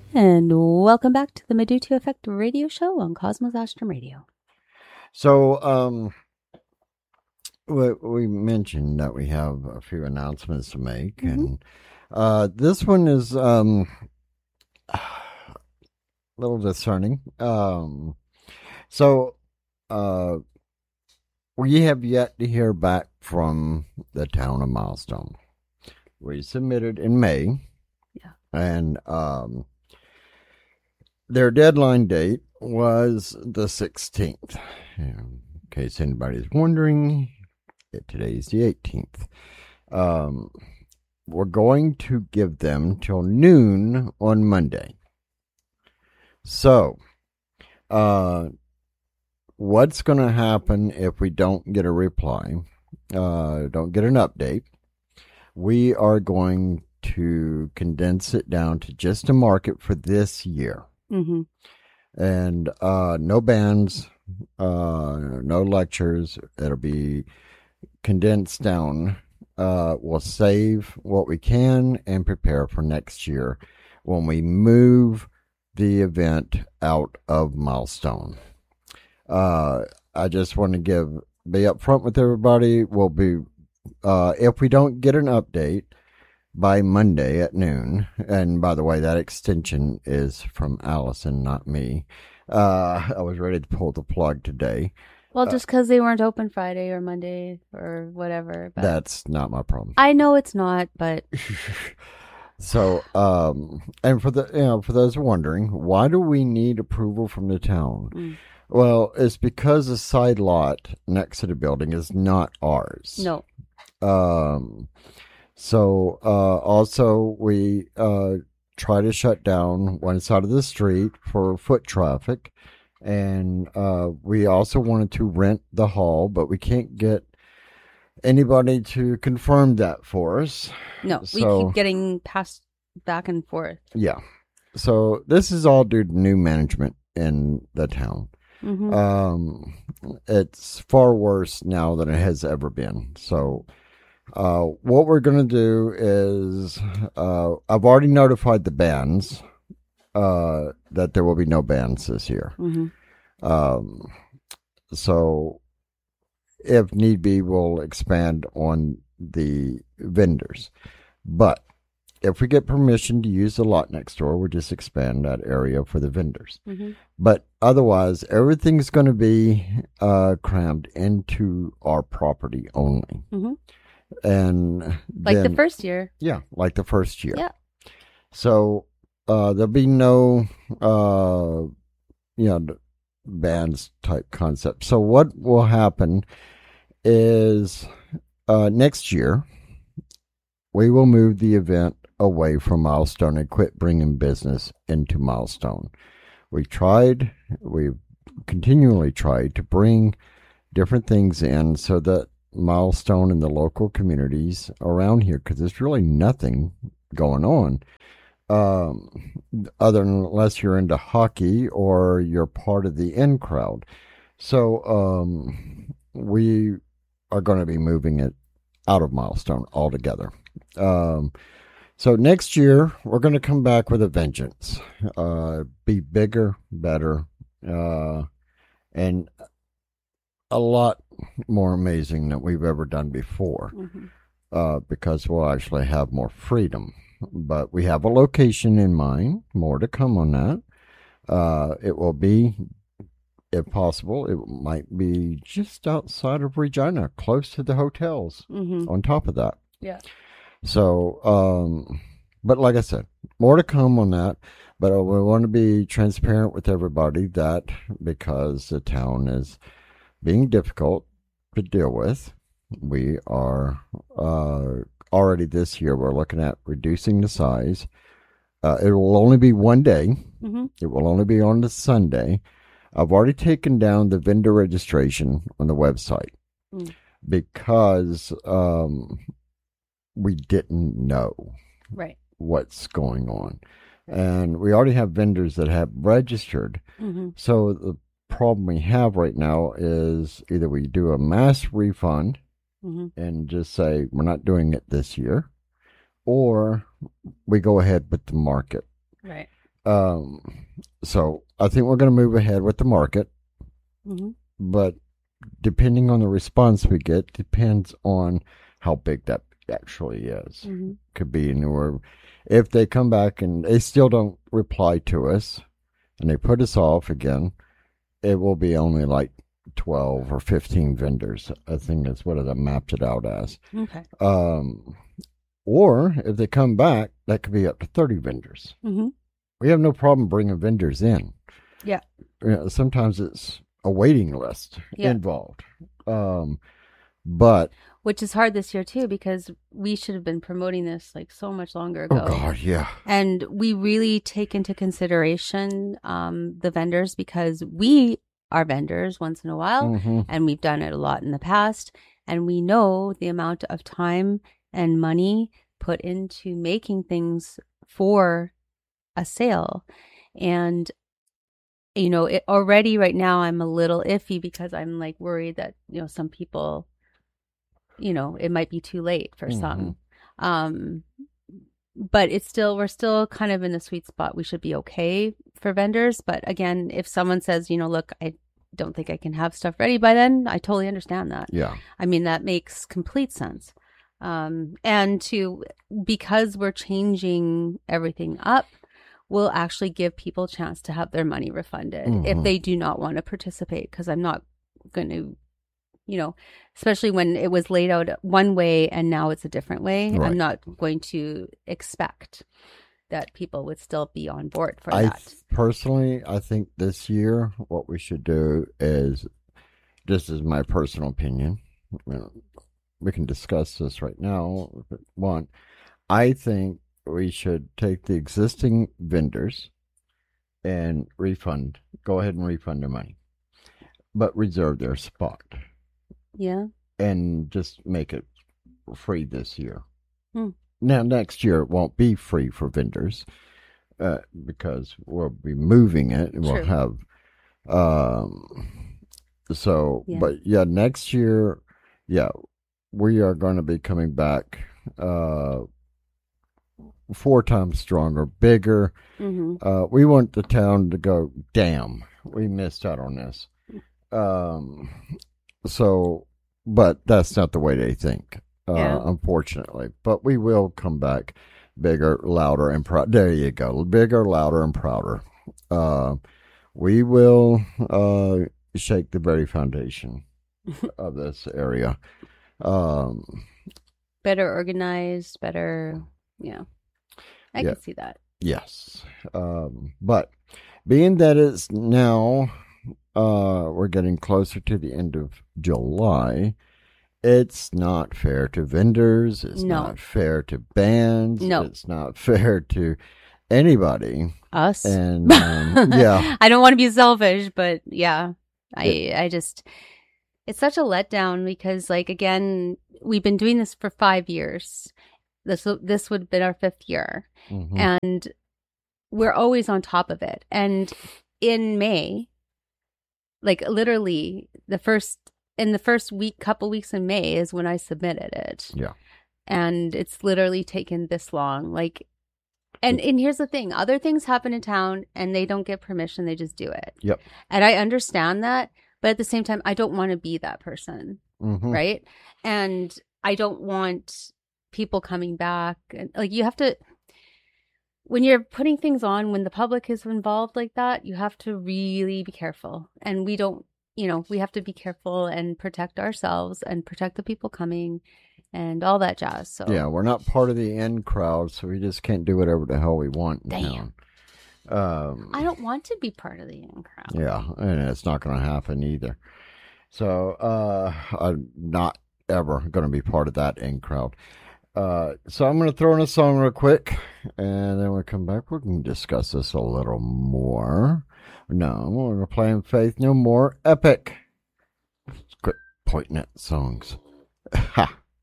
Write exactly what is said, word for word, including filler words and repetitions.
And welcome back to the Meduto Effect radio show on Cosmos Astrum Radio. So, um, we, we mentioned that we have a few announcements to make, Mhm. and uh, this one is um, a little discerning. Um, so, uh, we have yet to hear back from the town of Milestone. We submitted in May, Yeah. and um, their deadline date was the sixteenth. In case anybody's wondering, today's the eighteenth. Um, we're going to give them till noon on Monday. So, uh, what's going to happen if we don't get a reply, uh, don't get an update? We are going to condense it down to just a market for this year. Mm-hmm. And uh, no bands, uh, no lectures. It'll be condensed down. Uh, we'll save what we can and prepare for next year when we move the event out of Milestone. Uh, I just want to give be upfront with everybody. We'll be uh, if we don't get an update by Monday at noon, and by the way, that extension is from Allison, not me. Uh, I was ready to pull the plug today. Well, just because they weren't open Friday or Monday or whatever. But That's not my problem. I know it's not, but So, um, and for the you know for those wondering, why do we need approval from the town? Mm. Well, it's because the side lot next to the building is not ours. no. Um, so uh, also we uh, try to shut down one side of the street for foot traffic, and uh, we also wanted to rent the hall, but we can't get anybody to confirm that for us. No, So- we keep getting passed back and forth. Yeah. So this is all due to new management in the town. Mm-hmm. Um, it's far worse now than it has ever been. So, uh, what we're going to do is, uh, I've already notified the bands, uh, that there will be no bands this year. mm-hmm. Um, so if need be, we'll expand on the vendors. But if we get permission to use the lot next door, we'll just expand that area for the vendors. Mm-hmm. But otherwise, everything's going to be uh, crammed into our property only. Mm-hmm. And Like then, the first year. yeah, like the first year. Yeah. So uh, there'll be no, uh, you know, bands type concept. So what will happen is uh, next year we will move the event away from Milestone and quit bringing business into Milestone. We tried, we've continually tried to bring different things in so that Milestone and the local communities around here, because there's really nothing going on, um, other than unless you're into hockey or you're part of the in crowd. So um, we are going to be moving it out of Milestone altogether. Um, so next year, we're going to come back with a vengeance. Uh, be bigger, better, uh, and a lot more amazing than we've ever done before, Mm-hmm. uh, because we'll actually have more freedom. But we have a location in mind, more to come on that. Uh, it will be, if possible, it might be just outside of Regina, close to the hotels Mm-hmm. on top of that. Yeah. So, um, but like I said, more to come on that. But we want to be transparent with everybody that because the town is being difficult to deal with, we are uh, already this year, we're looking at reducing the size. Uh, it will only be one day. Mm-hmm. It will only be on the Sunday. I've already taken down the vendor registration on the website Mm. because um, we didn't know Right. what's going on. And we already have vendors that have registered. Mm-hmm. So the problem we have right now is either we do a mass refund Mm-hmm. and just say we're not doing it this year, or we go ahead with the market. Right. Um, so I think we're going to move ahead with the market, Mm-hmm. but depending on the response we get, depends on how big that actually is. Mm-hmm. Could be anywhere. If they come back and they still don't reply to us and they put us off again, it will be only like twelve or fifteen vendors. I think that's what I mapped it out as. Okay. Um, or if they come back, that could be up to thirty vendors. Mm-hmm. We have no problem bringing vendors in. Yeah. You know, sometimes it's a waiting list Yeah. involved. Um, but Which is hard this year too, because we should have been promoting this like so much longer ago. oh god, yeah, And we really take into consideration um, the vendors, because we are vendors once in a while, hmm and we've done it a lot in the past, and we know the amount of time and money put into making things for a sale. And you know, it already right now I'm a little iffy, because I'm like worried that, you know, some people, you know, it might be too late for Mhm. some. Um, but it's still, we're still kind of in the sweet spot. We should be okay for vendors. But again, if someone says, you know, look, I don't think I can have stuff ready by then, I totally understand that. yeah, I mean, that makes complete sense. Um, and to, because we're changing everything up, we'll actually give people a chance to have their money refunded if Mhm. they do not want to participate. Because I'm not going to, you know, especially when it was laid out one way and now it's a different way. Right. I'm not going to expect that people would still be on board for I that. th- personally, I think this year what we should do is, this is my personal opinion. You know, we can discuss this right now if you want. I think we should take the existing vendors and refund, go ahead and refund their money, but reserve their spot Yeah. and just make it free this year. Hmm. Now, next year it won't be free for vendors uh, because we'll be moving it. And we'll True. have, um, so, Yeah. but yeah, next year, yeah, we are going to be coming back uh, four times stronger, bigger. Mm-hmm. Uh, we want the town to go, damn, we missed out on this. Um, so, but that's not the way they think, uh, Yeah. unfortunately. But we will come back bigger, louder, and proud. There you go, bigger, louder, and prouder. Uh, we will uh, shake the very foundation of this area. Um, Better organized, better, yeah. I Yeah. can see that. Yes. Um, but being that it's now, uh, we're getting closer to the end of July, it's not fair to vendors. It's No. not fair to bands. No. It's not fair to anybody. Us. And, um, yeah. I don't want to be selfish, but yeah, I I just, it's such a letdown, because like, again, we've been doing this for five years. This this would have been our fifth year, Mhm. and we're always on top of it. And in May, like literally the first in the first week, couple weeks in May is when I submitted it. Yeah. And it's literally taken this long. Like, and and here's the thing: other things happen in town, and they don't get permission; they just do it. Yep. And I understand that, but at the same time, I don't want to be that person, Mhm. right? And I don't want people coming back, and like, you have to, when you're putting things on, when the public is involved like that, you have to really be careful. And we don't, you know, we have to be careful and protect ourselves and protect the people coming and all that jazz. So Yeah, we're not part of the in crowd, so we just can't do whatever the hell we want in Damn. town. Um, I don't want to be part of the in crowd. Yeah, and it's not going to happen either. So uh, I'm not ever going to be part of that in crowd. Uh, so I'm going to throw in a song real quick, and then when we come back, we can discuss this a little more. No, we're going to play in Faith No More Epic. Quit pointing at songs. Ha!